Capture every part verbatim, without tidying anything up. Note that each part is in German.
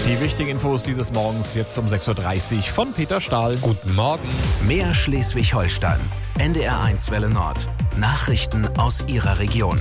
Die wichtigen Infos dieses Morgens jetzt um sechs Uhr dreißig von Peter Stahl. Guten Morgen. Mehr Schleswig-Holstein. N D R eins Welle Nord. Nachrichten aus Ihrer Region.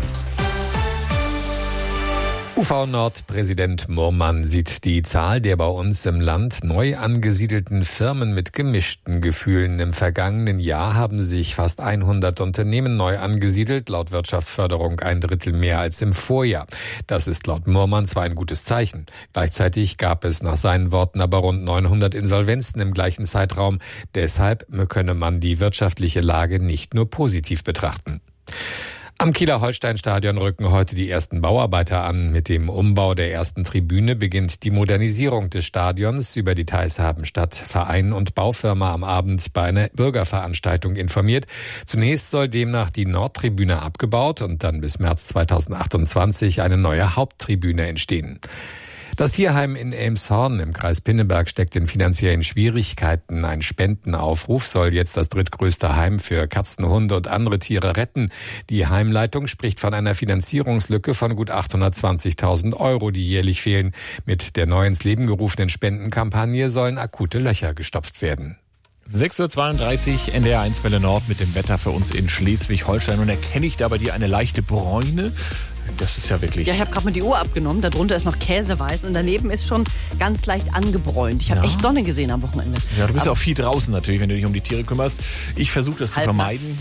U V-Nord-Präsident Murmann sieht die Zahl der bei uns im Land neu angesiedelten Firmen mit gemischten Gefühlen. Im vergangenen Jahr haben sich fast hundert Unternehmen neu angesiedelt, laut Wirtschaftsförderung ein Drittel mehr als im Vorjahr. Das ist laut Murmann zwar ein gutes Zeichen. Gleichzeitig gab es nach seinen Worten aber rund neunhundert Insolvenzen im gleichen Zeitraum. Deshalb könne man die wirtschaftliche Lage nicht nur positiv betrachten. Am Kieler Holstein-Stadion rücken heute die ersten Bauarbeiter an. Mit dem Umbau der ersten Tribüne beginnt die Modernisierung des Stadions. Über Details haben Stadt, Verein und Baufirma am Abend bei einer Bürgerveranstaltung informiert. Zunächst soll demnach die Nordtribüne abgebaut und dann bis März zweitausendachtundzwanzig eine neue Haupttribüne entstehen. Das Tierheim in Elmshorn im Kreis Pinneberg steckt in finanziellen Schwierigkeiten. Ein Spendenaufruf soll jetzt das drittgrößte Heim für Katzen, Hunde und andere Tiere retten. Die Heimleitung spricht von einer Finanzierungslücke von gut achthundertzwanzigtausend Euro, die jährlich fehlen. Mit der neu ins Leben gerufenen Spendenkampagne sollen akute Löcher gestopft werden. sechs Uhr zweiunddreißig, N D R eins Welle Nord mit dem Wetter für uns in Schleswig-Holstein. Und erkenne ich da bei dir eine leichte Bräune? Das ist ja wirklich... Ja, ich habe gerade mal die Uhr abgenommen. Darunter ist noch Käseweiß und daneben ist schon ganz leicht angebräunt. Ich habe Ja. echt Sonne gesehen am Wochenende. Ja, du bist Aber ja auch viel draußen natürlich, wenn du dich um die Tiere kümmerst. Ich versuche das zu Halb vermeiden.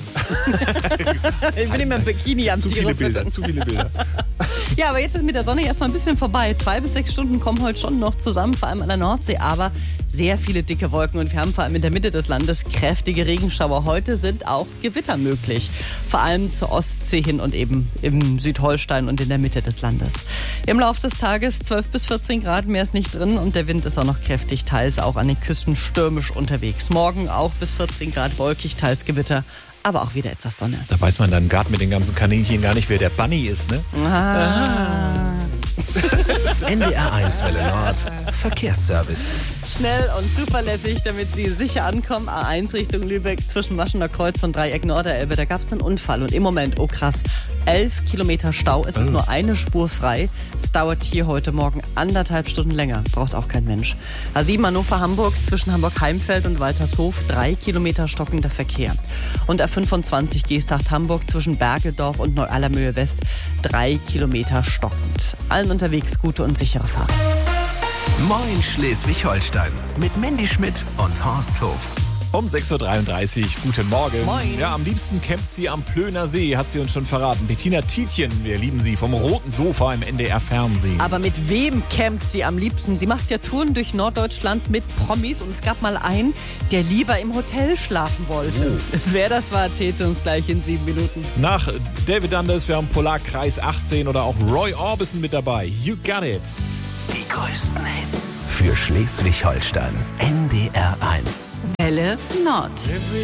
ich bin immer im Bikini am Zu Tiere viele Bilder, füttern. zu viele Bilder. Ja, aber jetzt ist mit der Sonne erstmal ein bisschen vorbei. Zwei bis sechs Stunden kommen heute schon noch zusammen, vor allem an der Nordsee. Aber sehr viele dicke Wolken und wir haben vor allem in der Mitte des Landes kräftige Regenschauer. Heute sind auch Gewitter möglich. Vor allem zur Ostsee hin und eben im Südholstein und in der Mitte des Landes. Im Laufe des Tages zwölf bis vierzehn Grad, mehr ist nicht drin und der Wind ist auch noch kräftig, teils auch an den Küsten stürmisch unterwegs. Morgen auch bis vierzehn Grad wolkig, teils Gewitter, aber auch wieder etwas Sonne. Da weiß man dann gerade mit den ganzen Kaninchen gar nicht, wer der Bunny ist, ne? Ah. N D R eins Welle Nord. Verkehrsservice. Schnell und zuverlässig, damit Sie sicher ankommen. A eins Richtung Lübeck zwischen Maschener Kreuz und Dreieck Norderelbe. Da gab es einen Unfall und im Moment, oh krass, elf Kilometer Stau. Es ist nur eine Spur frei. Es dauert hier heute Morgen anderthalb Stunden länger. Braucht auch kein Mensch. A sieben Hannover-Hamburg zwischen Hamburg-Heimfeld und Waltershof. Drei Kilometer stockender Verkehr. Und A fünfundzwanzig Geesthacht-Hamburg zwischen Bergedorf und Neu-Allermöhe West. Drei Kilometer stockend. Allen unterwegs gute und sichere Fahrt. Moin Schleswig-Holstein. Mit Mandy Schmidt und Horst Hof. Um sechs Uhr dreiunddreißig, guten Morgen. Moin. Ja, am liebsten campt sie am Plöner See, hat sie uns schon verraten. Bettina Tietjen, wir lieben sie, vom roten Sofa im N D R-Fernsehen. Aber mit wem campt sie am liebsten? Sie macht ja Touren durch Norddeutschland mit Promis und es gab mal einen, der lieber im Hotel schlafen wollte. Oh. Wer das war, erzählt sie uns gleich in sieben Minuten. Nach David Anders, wir haben Polarkreis achtzehn oder auch Roy Orbison mit dabei. You got it. Die größten Hits für Schleswig-Holstein. N D R eins. Welle Nord.